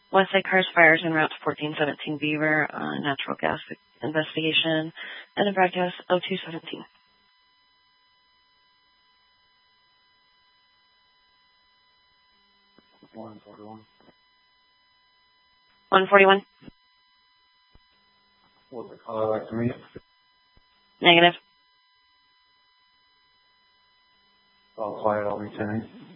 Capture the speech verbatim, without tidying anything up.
Westside Cars Fires en route to fourteen seventeen Beaver, uh, natural gas investigation, and a broadcast oh two seventeen. one forty-one. one forty-one. What's the caller like to meet? Negative. All quiet, I'll return.